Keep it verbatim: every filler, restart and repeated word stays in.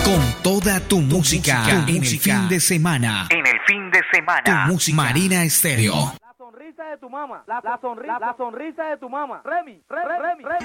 Con toda tu música, tu música en el fin de semana. En el fin de semana. Tu música. Marina Estéreo. La sonrisa de tu mamá. La, la, sonrisa, la sonrisa de tu mamá. Remy, Remy, Remy, Remy.